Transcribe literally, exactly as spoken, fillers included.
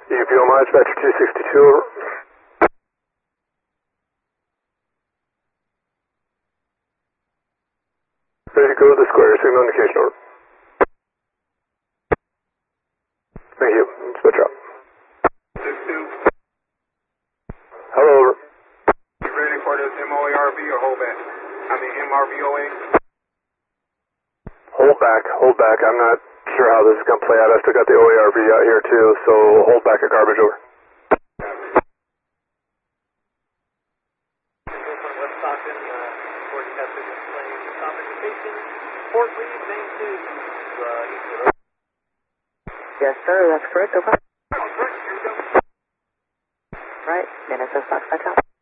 E P O miles, Dispatcher two sixty-two, over. Ready to go to the square, signal indication, over. Thank you, switch up. Hello, over. You ready for this M O A R V or hold back? I mean M R V O A? Hold back, hold back. I'm not sure how this is going to play out. I still got the O A R V out here too, so hold back at garbage, over. Yes, sir, that's correct, over. Right, N S S Foxtrot.